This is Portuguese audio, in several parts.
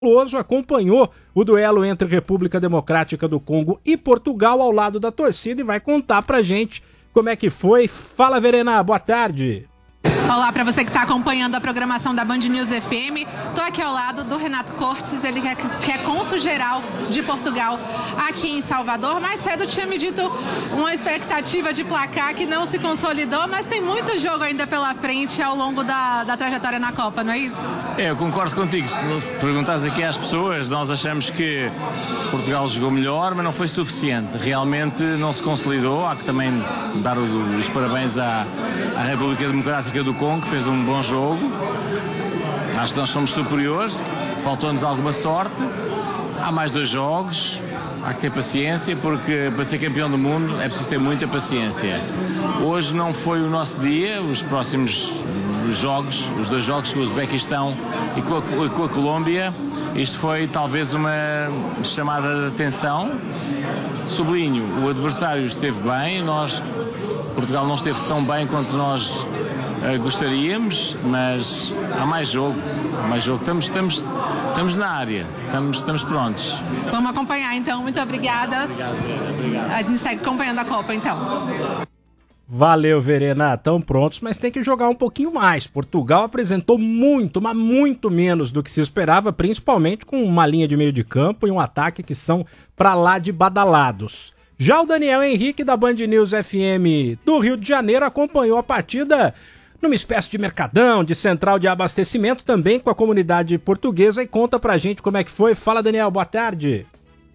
Veloso acompanhou o duelo entre República Democrática do Congo e Portugal ao lado da torcida e vai contar pra gente como é que foi. Fala, Verena, boa tarde. Olá para você que está acompanhando a programação da Band News FM. Estou aqui ao lado do Renato Cortes, ele que é cônsul-geral de Portugal aqui em Salvador. Mais cedo tinha me dito uma expectativa de placar que não se consolidou, mas tem muito jogo ainda pela frente ao longo da trajetória na Copa, não é isso? Eu concordo contigo. Se perguntares aqui às pessoas, nós achamos que Portugal jogou melhor, mas não foi suficiente. Realmente não se consolidou. Há que também dar os parabéns à República Democrática do Congo, que fez um bom jogo. Acho que nós somos superiores. Faltou-nos alguma sorte. Há mais 2 jogos. Há que ter paciência, porque para ser campeão do mundo é preciso ter muita paciência. Hoje não foi o nosso dia. Os próximos jogos, os 2 jogos com o Uzbequistão e com a Colômbia, isto foi talvez uma chamada de atenção. Sublinho, o adversário esteve bem, Portugal não esteve tão bem quanto nós gostaríamos, mas há mais jogo. Estamos na área, estamos prontos. Vamos acompanhar então, muito obrigada. Obrigado. A gente segue acompanhando a Copa então. Valeu, Verena, estão prontos, mas tem que jogar um pouquinho mais. Portugal apresentou muito, mas muito menos do que se esperava, principalmente com uma linha de meio de campo e um ataque que são pra lá de badalados. Já o Daniel Henrique, da Band News FM do Rio de Janeiro, acompanhou a partida numa espécie de mercadão, de central de abastecimento, também com a comunidade portuguesa, e conta pra gente como é que foi. Fala, Daniel, boa tarde.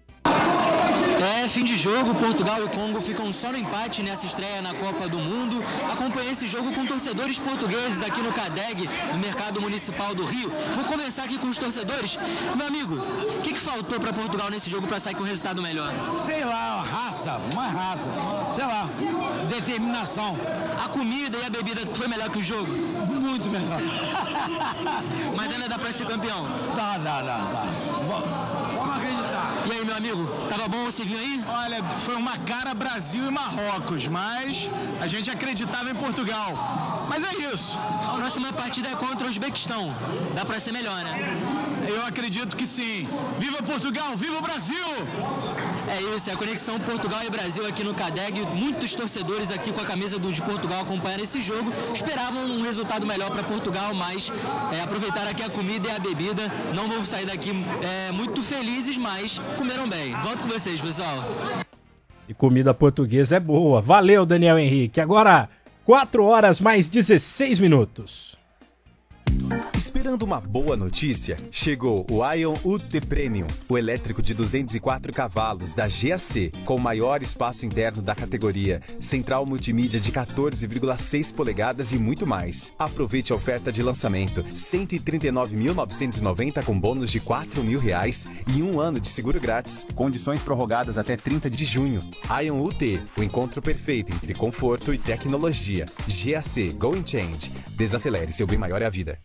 Fim de jogo, Portugal e o Congo ficam só no empate nessa estreia na Copa do Mundo. Acompanhei esse jogo com torcedores portugueses aqui no CADEG, no Mercado Municipal do Rio. Vou começar aqui com os torcedores. Meu amigo, o que faltou para Portugal nesse jogo para sair com um resultado melhor? Sei lá, uma raça, sei lá, determinação. A comida e a bebida foi melhor que o jogo? Muito melhor. Mas ainda dá para ser campeão? Dá. Vamos acreditar. E aí, meu amigo, tava bom você vir aí? Olha, foi uma cara Brasil e Marrocos, mas a gente acreditava em Portugal. Mas é isso. A próxima partida é contra o Uzbequistão. Dá pra ser melhor, né? Eu acredito que sim. Viva Portugal, viva o Brasil! É isso, é a conexão Portugal e Brasil aqui no CADEG. Muitos torcedores aqui com a camisa de Portugal acompanhando esse jogo. Esperavam um resultado melhor para Portugal, mas aproveitaram aqui a comida e a bebida. Não vão sair daqui muito felizes, mas comeram bem. Volto com vocês, pessoal. E comida portuguesa é boa. Valeu, Daniel Henrique. Agora, 4h mais 16 minutos. Esperando uma boa notícia, chegou o Ion UT Premium, o elétrico de 204 cavalos da GAC, com o maior espaço interno da categoria, central multimídia de 14,6 polegadas e muito mais. Aproveite a oferta de lançamento, R$ 139.990 com bônus de R$ 4.000 e 1 ano de seguro grátis. Condições prorrogadas até 30 de junho. Ion UT, o encontro perfeito entre conforto e tecnologia. GAC Go Change. Desacelere, seu bem maior é a vida.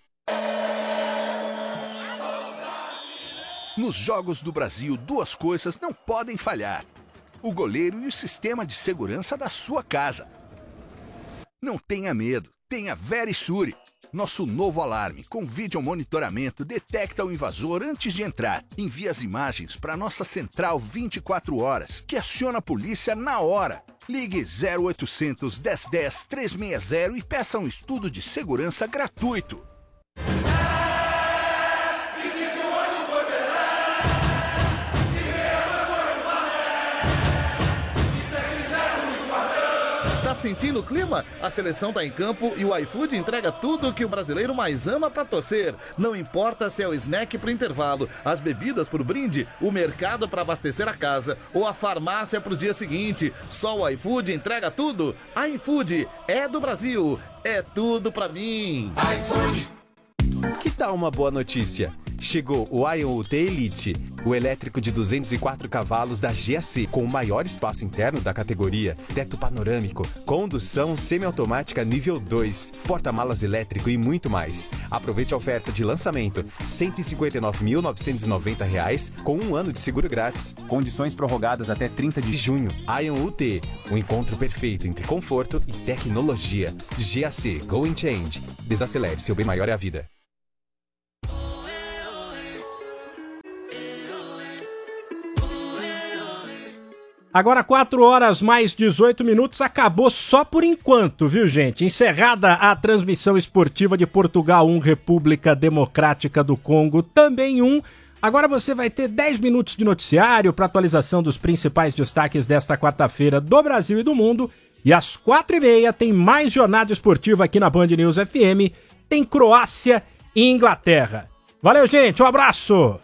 Nos Jogos do Brasil, 2 coisas não podem falhar: o goleiro e o sistema de segurança da sua casa. Não tenha medo, tenha Verisure. Nosso novo alarme com vídeo monitoramento detecta o invasor antes de entrar. Envia as imagens para nossa central 24 horas, que aciona a polícia na hora. Ligue 0800 1010 360 e peça um estudo de segurança gratuito. Tá sentindo o clima? A seleção tá em campo e o iFood entrega tudo o que o brasileiro mais ama pra torcer. Não importa se é o snack pro intervalo, as bebidas pro brinde, o mercado pra abastecer a casa ou a farmácia pros dias seguintes. Só o iFood entrega tudo. iFood é do Brasil, é tudo pra mim. iFood. Que tal uma boa notícia? Chegou o Ion UT Elite, o elétrico de 204 cavalos da GAC, com o maior espaço interno da categoria, teto panorâmico, condução semiautomática nível 2, porta-malas elétrico e muito mais. Aproveite a oferta de lançamento, R$ 159.990 com 1 ano de seguro grátis. Condições prorrogadas até 30 de junho. Ion UT, o encontro perfeito entre conforto e tecnologia. GAC Go Change. Desacelere, seu bem maior é a vida. Agora 4 horas mais 18 minutos, acabou só por enquanto, viu gente? Encerrada a transmissão esportiva de Portugal 1, República Democrática do Congo, também 1. Agora você vai ter 10 minutos de noticiário para atualização dos principais destaques desta quarta-feira do Brasil e do mundo. E às 4h30 tem mais jornada esportiva aqui na Band News FM, tem Croácia e Inglaterra. Valeu gente, um abraço!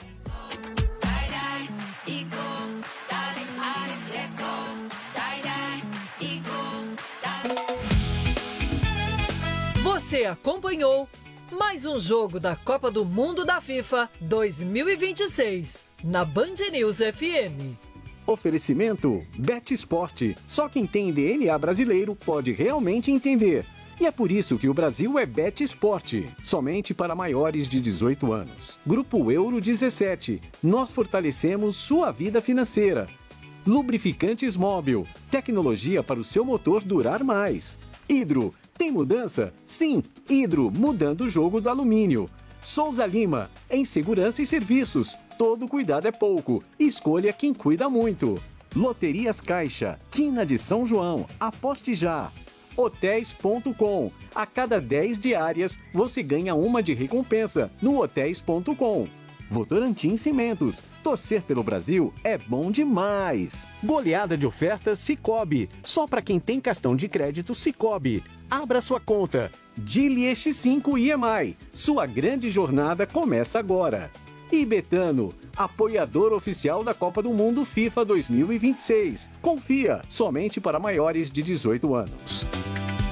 Você acompanhou mais um jogo da Copa do Mundo da FIFA 2026 na Band News FM. Oferecimento Bet Sport. Só quem tem DNA brasileiro pode realmente entender. E é por isso que o Brasil é Bet Sport. Somente para maiores de 18 anos. Grupo Euro 17. Nós fortalecemos sua vida financeira. Lubrificantes Móbil. Tecnologia para o seu motor durar mais. Hidro. Tem mudança? Sim, Hidro, mudando o jogo do alumínio. Souza Lima, em segurança e serviços. Todo cuidado é pouco. Escolha quem cuida muito. Loterias Caixa, Quina de São João, aposte já. Hotéis.com, a cada 10 diárias você ganha uma de recompensa no Hotéis.com. Votorantim Cimentos, torcer pelo Brasil é bom demais. Goleada de ofertas Sicoob, só para quem tem cartão de crédito Sicoob. Abra sua conta. Dili X5 IMI, sua grande jornada começa agora. E Betano, apoiador oficial da Copa do Mundo FIFA 2026. Confia, somente para maiores de 18 anos.